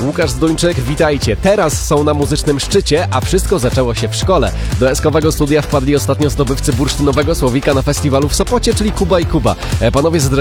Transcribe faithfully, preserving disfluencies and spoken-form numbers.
Łukasz Zduńczyk, witajcie. Teraz są na muzycznym szczycie, a wszystko zaczęło się w szkole. Do eskowego studia wpadli ostatnio zdobywcy bursztynowego słowika na festiwalu w Sopocie, czyli Kuba i Kuba. Panowie z